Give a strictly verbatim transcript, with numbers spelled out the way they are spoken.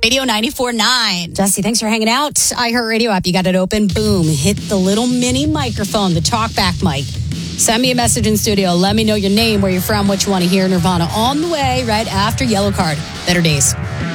Radio ninety-four point nine. Jesse, thanks for hanging out. iHeartRadio app, you got it open. Boom. Hit the little mini microphone, the talkback mic. Send me a message in studio. Let me know your name, where you're from, what you want to hear. Nirvana on the way right after Yellow Card. Better days.